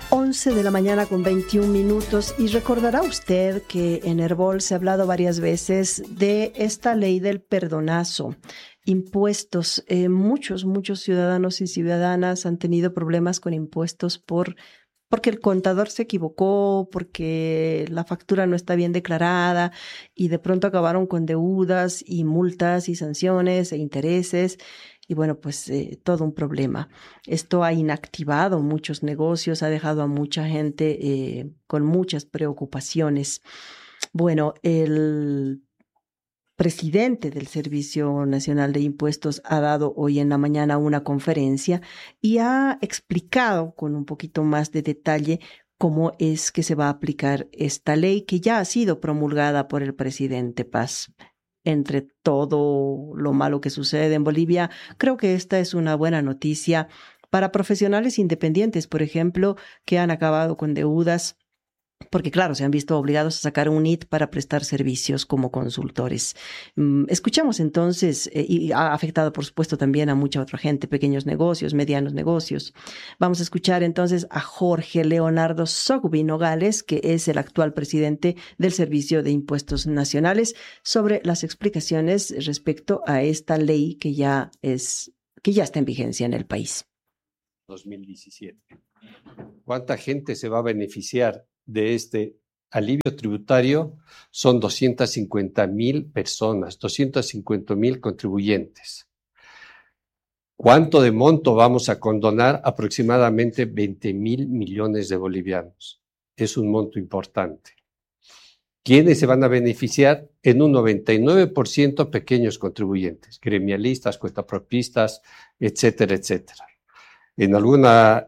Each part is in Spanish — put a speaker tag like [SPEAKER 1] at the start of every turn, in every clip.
[SPEAKER 1] 11 de la mañana con 21 minutos y recordará usted que en Herbol se ha hablado varias veces de esta ley del perdonazo, impuestos. Muchos ciudadanos y ciudadanas han tenido problemas con impuestos porque el contador se equivocó, porque la factura no está bien declarada y de pronto acabaron con deudas y multas y sanciones e intereses. Y bueno, pues todo un problema. Esto ha inactivado muchos negocios, ha dejado a mucha gente con muchas preocupaciones. Bueno, el presidente del Servicio Nacional de Impuestos ha dado hoy en la mañana una conferencia y ha explicado con un poquito más de detalle cómo es que se va a aplicar esta ley que ya ha sido promulgada por el presidente Paz. Entre todo lo malo que sucede en Bolivia, creo que esta es una buena noticia para profesionales independientes, por ejemplo, que han acabado con deudas porque claro, se han visto obligados a sacar un IT para prestar servicios como consultores. Escuchamos entonces, y ha afectado por supuesto también a mucha otra gente, pequeños negocios, medianos negocios. Vamos a escuchar entonces a Jorge Leonardo Sogbi Nogales, que es el actual presidente del Servicio de Impuestos Nacionales, sobre las explicaciones respecto a esta ley que ya está en vigencia en el país.
[SPEAKER 2] 2017. ¿Cuánta gente se va a beneficiar de este alivio tributario? Son 250,000 personas, 250,000 contribuyentes. ¿Cuánto de monto vamos a condonar? Aproximadamente 20,000 millones de bolivianos. Es un monto importante. ¿Quiénes se van a beneficiar? En un 99% pequeños contribuyentes, gremialistas, cuentapropistas, etcétera, etcétera. En alguna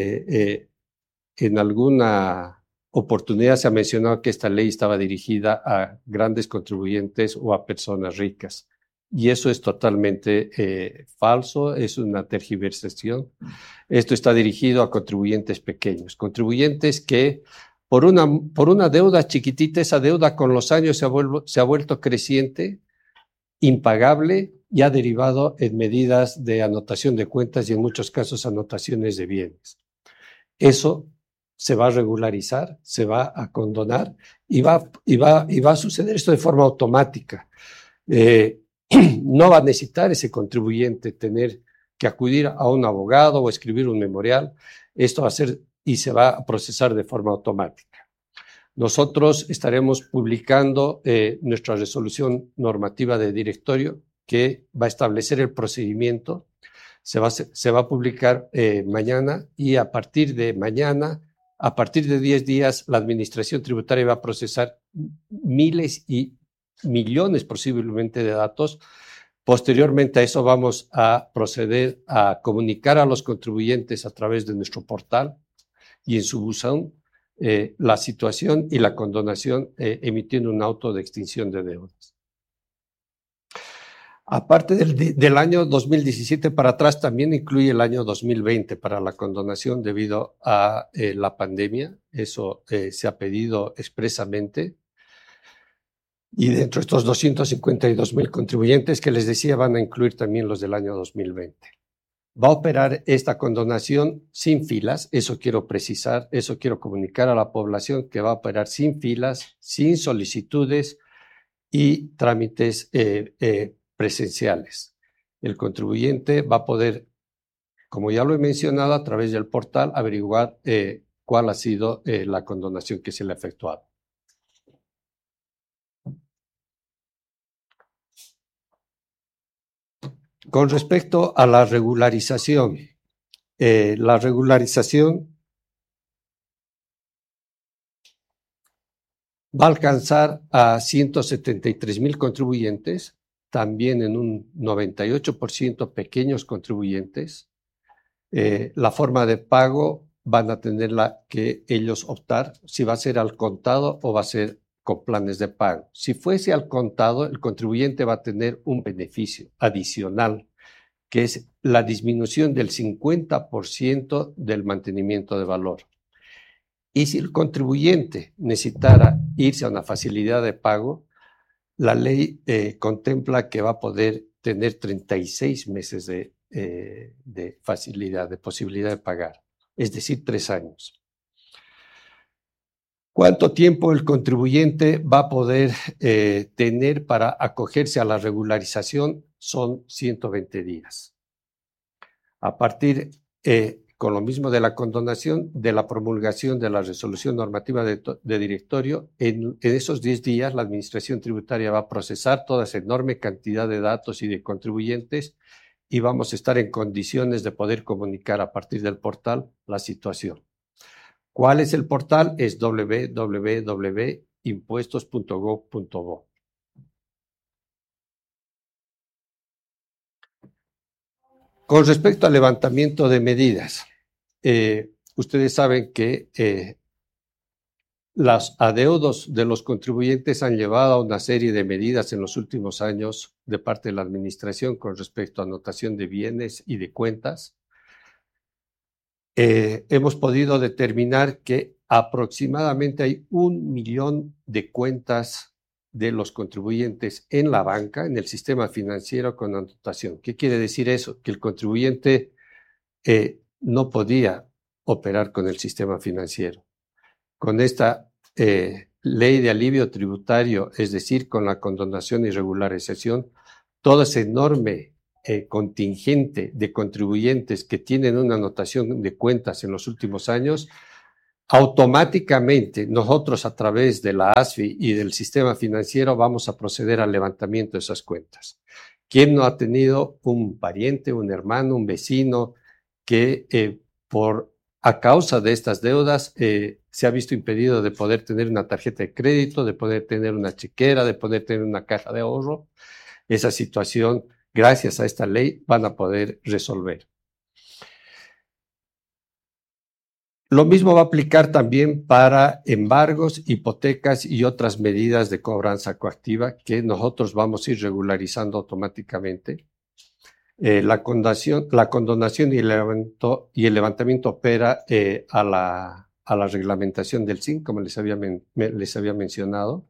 [SPEAKER 2] oportunidad se ha mencionado que esta ley estaba dirigida a grandes contribuyentes o a personas ricas. Y eso es totalmente falso, es una tergiversación. Esto está dirigido a contribuyentes pequeños, contribuyentes que por una deuda chiquitita, esa deuda con los años se ha vuelto creciente, impagable, y ha derivado en medidas de anotación de cuentas y en muchos casos anotaciones de bienes. Eso se va a regularizar, se va a condonar y va a suceder esto de forma automática. No va a necesitar ese contribuyente tener que acudir a un abogado o escribir un memorial. Esto va a ser y se va a procesar de forma automática. Nosotros estaremos publicando nuestra resolución normativa de directorio que va a establecer el procedimiento. Se va a publicar mañana y a partir de mañana, a partir de 10 días, la Administración Tributaria va a procesar miles y millones posiblemente de datos. Posteriormente a eso vamos a proceder a comunicar a los contribuyentes a través de nuestro portal y en su buzón la situación y la condonación emitiendo un auto de extinción de deudas. Aparte del año 2017 para atrás, también incluye el año 2020 para la condonación debido a la pandemia. Eso se ha pedido expresamente. Y dentro de estos 252,000 contribuyentes que les decía, van a incluir también los del año 2020. Va a operar esta condonación sin filas, eso quiero precisar, eso quiero comunicar a la población, que va a operar sin filas, sin solicitudes y trámites presenciales. El contribuyente va a poder, como ya lo he mencionado, a través del portal averiguar cuál ha sido la condonación que se le ha efectuado. Con respecto a la regularización va a alcanzar a 173,000 contribuyentes, también en un 98% pequeños contribuyentes. La forma de pago van a tener que ellos optar si va a ser al contado o va a ser con planes de pago. Si fuese al contado, el contribuyente va a tener un beneficio adicional, que es la disminución del 50% del mantenimiento de valor. Y si el contribuyente necesitara irse a una facilidad de pago, la ley contempla que va a poder tener 36 meses de facilidad, de posibilidad de pagar, es decir, 3 años. ¿Cuánto tiempo el contribuyente va a poder tener para acogerse a la regularización? Son 120 días. A partir, con lo mismo de la condonación, de la promulgación de la resolución normativa de directorio, en esos 10 días la Administración Tributaria va a procesar toda esa enorme cantidad de datos y de contribuyentes y vamos a estar en condiciones de poder comunicar a partir del portal la situación. ¿Cuál es el portal? Es www.impuestos.gov.bo. Con respecto al levantamiento de medidas, ustedes saben que los adeudos de los contribuyentes han llevado a una serie de medidas en los últimos años de parte de la Administración con respecto a anotación de bienes y de cuentas. Hemos podido determinar que aproximadamente hay 1 millón de cuentas de los contribuyentes en la banca, en el sistema financiero con anotación. ¿Qué quiere decir eso? Que el contribuyente no podía operar con el sistema financiero. Con esta ley de alivio tributario, es decir, con la condonación y regularización, todo ese enorme contingente de contribuyentes que tienen una anotación de cuentas en los últimos años, automáticamente nosotros a través de la ASFI y del sistema financiero vamos a proceder al levantamiento de esas cuentas. ¿Quién no ha tenido un pariente, un hermano, un vecino que a causa de estas deudas se ha visto impedido de poder tener una tarjeta de crédito, de poder tener una chequera, de poder tener una caja de ahorro? Esa situación, gracias a esta ley, van a poder resolver. Lo mismo va a aplicar también para embargos, hipotecas y otras medidas de cobranza coactiva que nosotros vamos a ir regularizando automáticamente. La condonación y el levantamiento opera a la reglamentación del CIN, como les había mencionado.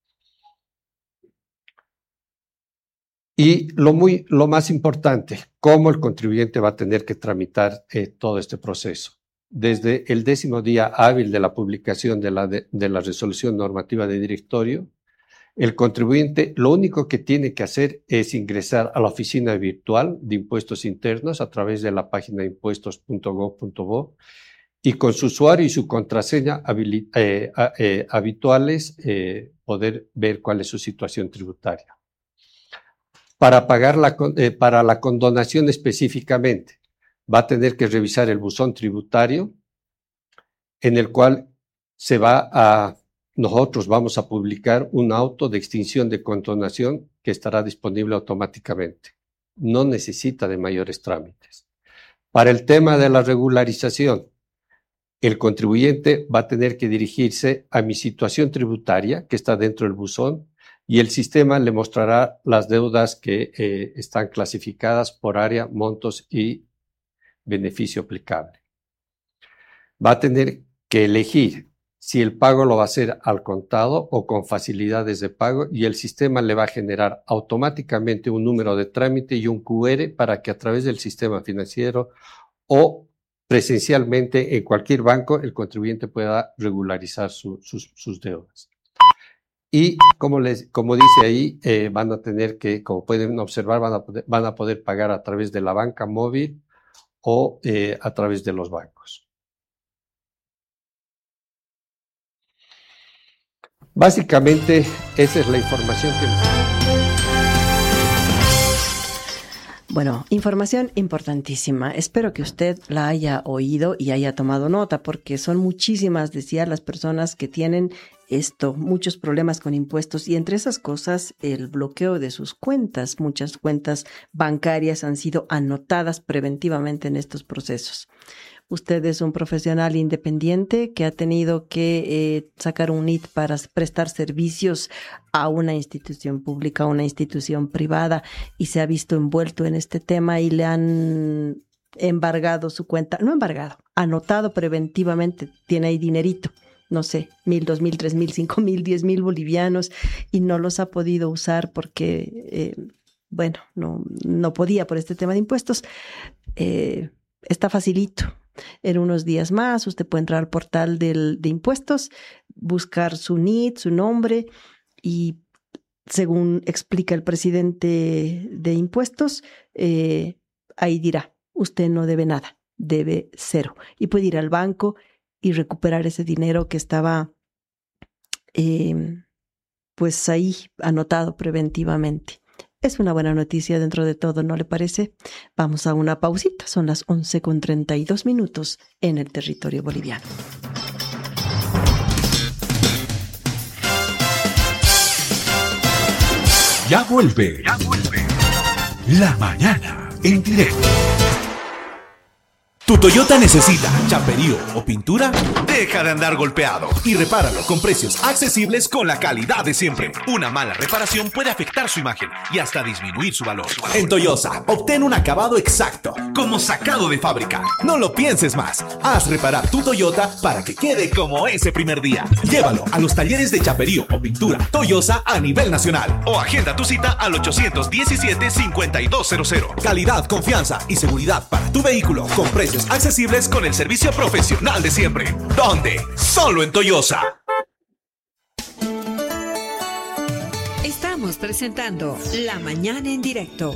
[SPEAKER 2] Y lo más importante, cómo el contribuyente va a tener que tramitar todo este proceso. Desde el 10º día hábil de la publicación de la resolución normativa de directorio, el contribuyente lo único que tiene que hacer es ingresar a la oficina virtual de impuestos internos a través de la página impuestos.gov.bo y con su usuario y su contraseña habituales poder ver cuál es su situación tributaria. Para para la condonación específicamente, va a tener que revisar el buzón tributario en el cual nosotros vamos a publicar un auto de extinción de condonación que estará disponible automáticamente. No necesita de mayores trámites. Para el tema de la regularización, el contribuyente va a tener que dirigirse a mi situación tributaria, que está dentro del buzón, y el sistema le mostrará las deudas que están clasificadas por área, montos y beneficio aplicable. Va a tener que elegir si el pago lo va a hacer al contado o con facilidades de pago y el sistema le va a generar automáticamente un número de trámite y un QR para que a través del sistema financiero o presencialmente en cualquier banco el contribuyente pueda regularizar sus deudas. Y como dice ahí, van a tener que, como pueden observar, van a poder pagar a través de la banca móvil o a través de los bancos. Básicamente, esa es la información que
[SPEAKER 1] Bueno, información importantísima. Espero que usted la haya oído y haya tomado nota, porque son muchísimas, decía, las personas que tienen muchos problemas con impuestos y entre esas cosas el bloqueo de sus cuentas. Muchas cuentas bancarias han sido anotadas preventivamente en estos procesos. Usted es un profesional independiente que ha tenido que sacar un NIT para prestar servicios a una institución pública, a una institución privada y se ha visto envuelto en este tema y le han embargado su cuenta, no embargado, anotado preventivamente, tiene ahí dinerito, no sé, 1,000, 2,000, 3,000, 5,000, 10,000 bolivianos y no los ha podido usar porque, no podía por este tema de impuestos. Está facilito. En unos días más usted puede entrar al portal de impuestos, buscar su NIT, su nombre, y según explica el presidente de impuestos, ahí dirá, usted no debe nada, debe cero. Y puede ir al banco y recuperar ese dinero que estaba pues ahí anotado preventivamente. Es una buena noticia dentro de todo, ¿no le parece? Vamos a una pausita, son las 11:32 en el territorio boliviano.
[SPEAKER 3] Ya vuelve. La mañana en directo. ¿Tu Toyota necesita chaperío o pintura? Deja de andar golpeado y repáralo con precios accesibles con la calidad de siempre. Una mala reparación puede afectar su imagen y hasta disminuir su valor. En Toyosa, obtén un acabado exacto, como sacado de fábrica. No lo pienses más. Haz reparar tu Toyota para que quede como ese primer día. Llévalo a los talleres de chaperío o pintura Toyosa a nivel nacional. O agenda tu cita al 817-5200. Calidad, confianza y seguridad para tu vehículo con precios accesibles con el servicio profesional de siempre. ¿Dónde? Solo en Toyosa.
[SPEAKER 4] Estamos presentando La Mañana en Directo.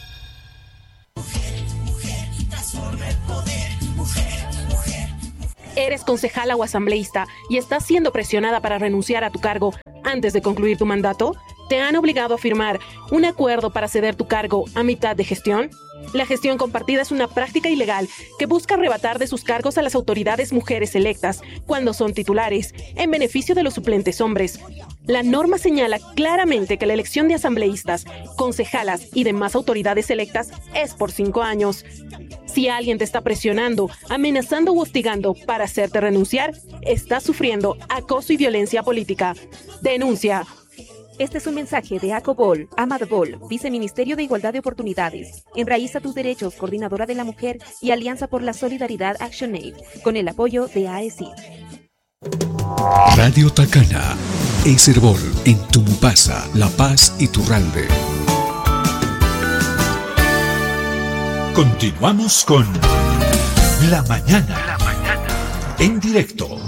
[SPEAKER 5] ¿Eres concejala o asambleísta y estás siendo presionada para renunciar a tu cargo antes de concluir tu mandato? ¿Te han obligado a firmar un acuerdo para ceder tu cargo a mitad de gestión? La gestión compartida es una práctica ilegal que busca arrebatar de sus cargos a las autoridades mujeres electas cuando son titulares, en beneficio de los suplentes hombres. La norma señala claramente que la elección de asambleístas, concejalas y demás autoridades electas es por 5 años. Si alguien te está presionando, amenazando u hostigando para hacerte renunciar, estás sufriendo acoso y violencia política. Denuncia.
[SPEAKER 6] Este es un mensaje de ACOBOL, AMADBOL, Viceministerio de Igualdad de Oportunidades, Enraiza tus Derechos, Coordinadora de la Mujer y Alianza por la Solidaridad ActionAid, con el apoyo de AECID.
[SPEAKER 3] Radio Tacana, Eserbol, en Tumbasa, La Paz y Turralde. Continuamos con La Mañana. En directo.